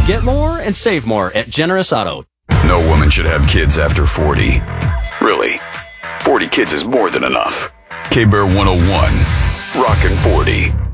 Get more and save more at Generous Auto. No woman should have kids after 40. Really, 40 kids is more than enough. K-Bear 101, Rockin' 40.